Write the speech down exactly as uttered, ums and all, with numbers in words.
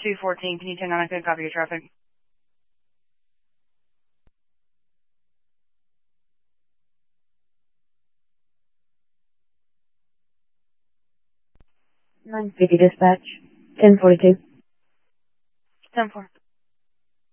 two fourteen, can you turn on a good copy of traffic? nine fifty dispatch, ten forty-two. ten four.